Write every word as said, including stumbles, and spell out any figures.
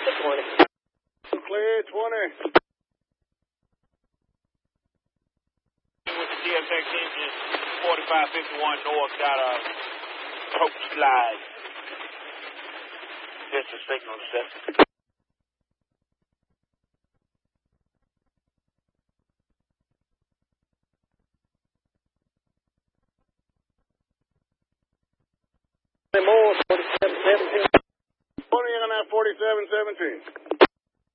twenty. Clear twenty. With the D F X engine, forty-five fifty-one north, got a coach slide. Just a signal set. More, forty-seven seventeen. twenty on that forty-seven seventeen.